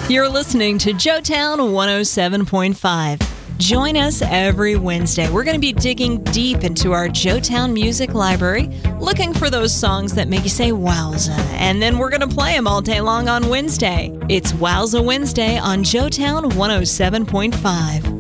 You're listening to Joetown 107.5. Join us every Wednesday. We're going to be digging deep into our Joetown Music Library, looking for those songs that make you say wowza, and then we're going to play them all day long on Wednesday. It's Wowza Wednesday on Joetown 107.5.